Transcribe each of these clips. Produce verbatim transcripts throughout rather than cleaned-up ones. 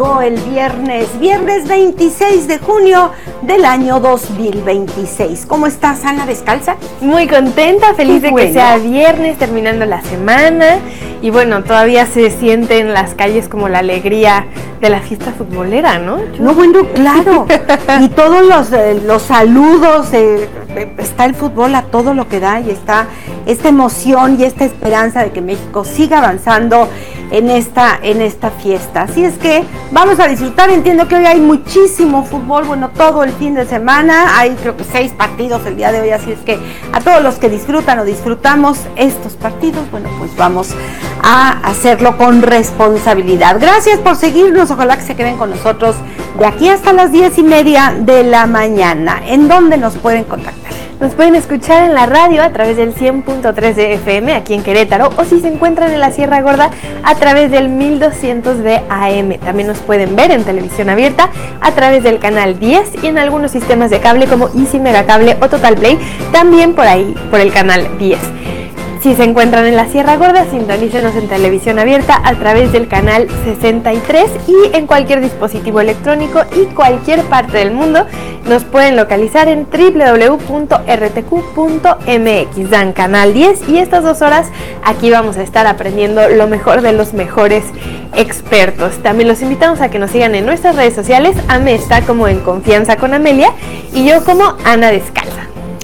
llegó el viernes, viernes veintiséis de junio del año dos mil veintiséis. ¿Cómo estás, Ana Descalza? Muy contenta, feliz de que sea viernes, terminando la semana. Y bueno, todavía se siente en las calles como la alegría de la fiesta futbolera, ¿no? Yo... No, bueno, claro. Y todos los, eh, los saludos, eh, eh, está el fútbol a todo lo que da y está esta emoción y esta esperanza de que México siga avanzando en esta, en esta fiesta. Así es que vamos a disfrutar. Entiendo que hoy hay muchísimo fútbol, bueno, todo el fin de semana, hay creo que seis partidos el día de hoy, así es que a todos los que disfrutan o disfrutamos estos partidos, bueno, pues vamos a hacerlo con responsabilidad. Gracias por seguirnos, ojalá que se queden con nosotros de aquí hasta las diez y media de la mañana. ¿En dónde nos pueden contactar? Nos pueden escuchar en la radio a través del cien punto tres de F M aquí en Querétaro, o si se encuentran en la Sierra Gorda a través del mil doscientos de A M. También nos pueden ver en televisión abierta a través del canal diez y en algunos sistemas de cable como Easy, Megacable o Total Play, también por ahí, por el canal diez. Si se encuentran en la Sierra Gorda, sintonícenos en televisión abierta a través del canal sesenta y tres y en cualquier dispositivo electrónico y cualquier parte del mundo nos pueden localizar en doble u doble u doble u punto r t q punto m x. Dan canal diez y estas dos horas aquí vamos a estar aprendiendo lo mejor de los mejores expertos. También los invitamos a que nos sigan en nuestras redes sociales. Ame está como En Confianza con Amelia y yo como Ana Descalza.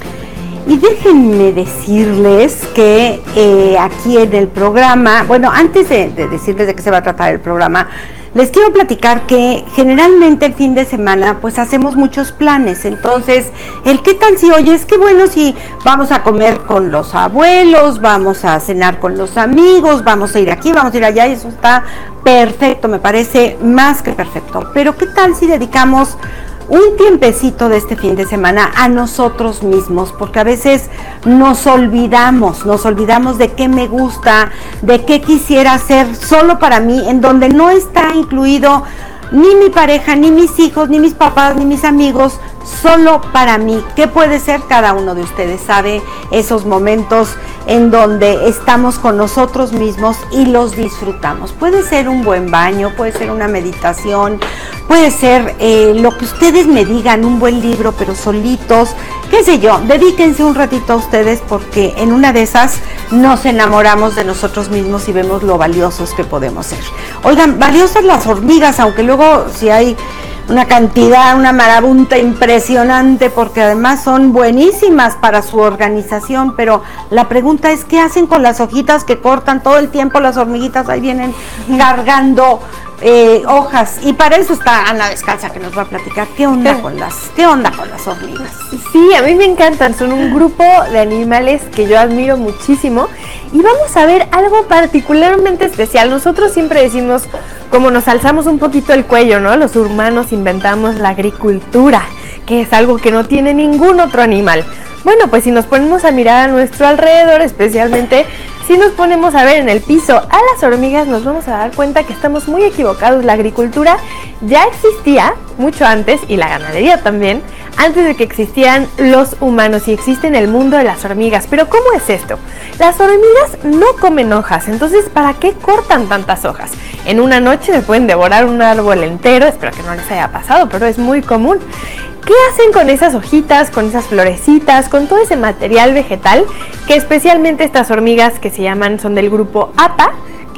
Y déjenme decirles que eh, aquí en el programa, bueno, antes de, de decirles de qué se va a tratar el programa, les quiero platicar que generalmente el fin de semana pues hacemos muchos planes. Entonces, el qué tal si, oye, es que bueno, si vamos a comer con los abuelos, vamos a cenar con los amigos, vamos a ir aquí, vamos a ir allá, y eso está perfecto, me parece más que perfecto. Pero qué tal si dedicamos un tiempecito de este fin de semana a nosotros mismos, porque a veces nos olvidamos, nos olvidamos de qué me gusta, de qué quisiera hacer solo para mí, en donde no está incluido ni mi pareja, ni mis hijos, ni mis papás, ni mis amigos, solo para mí. ¿Qué puede ser? Cada uno de ustedes sabe esos momentos en donde estamos con nosotros mismos y los disfrutamos. Puede ser un buen baño, puede ser una meditación, puede ser eh, lo que ustedes me digan, un buen libro, pero solitos, qué sé yo, dedíquense un ratito a ustedes, porque en una de esas nos enamoramos de nosotros mismos y vemos lo valiosos que podemos ser. Oigan, valiosas las hormigas, aunque luego si hay una cantidad, una marabunta impresionante, porque además son buenísimas para su organización, pero la pregunta es, ¿qué hacen con las hojitas que cortan todo el tiempo? Las hormiguitas ahí vienen cargando eh, hojas, y para eso está Ana Descalza, que nos va a platicar qué onda con las, qué onda con las hormigas. Sí, a mí me encantan, son un grupo de animales que yo admiro muchísimo, y vamos a ver algo particularmente especial. Nosotros siempre decimos, como nos alzamos un poquito el cuello, ¿no? Los humanos inventamos la agricultura, que es algo que no tiene ningún otro animal. Bueno, pues si nos ponemos a mirar a nuestro alrededor, especialmente si nos ponemos a ver en el piso a las hormigas, nos vamos a dar cuenta que estamos muy equivocados. La agricultura ya existía mucho antes, y la ganadería también, antes de que existieran los humanos, y existe en el mundo de las hormigas. Pero ¿cómo es esto? Las hormigas no comen hojas, entonces ¿para qué cortan tantas hojas? En una noche se pueden devorar un árbol entero, espero que no les haya pasado, pero es muy común. ¿Qué hacen con esas hojitas, con esas florecitas, con todo ese material vegetal que especialmente estas hormigas que se llaman, son del grupo APA,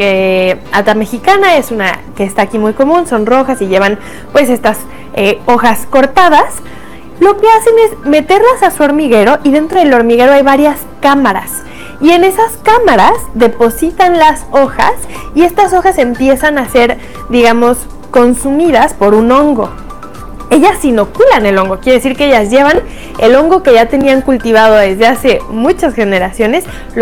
que Ata mexicana es una que está aquí muy común, son rojas y llevan pues estas eh, hojas cortadas? Lo que hacen es meterlas a su hormiguero, y dentro del hormiguero hay varias cámaras. Y en esas cámaras depositan las hojas, y estas hojas empiezan a ser, digamos, consumidas por un hongo. Ellas inoculan el hongo, quiere decir que ellas llevan el hongo que ya tenían cultivado desde hace muchas generaciones,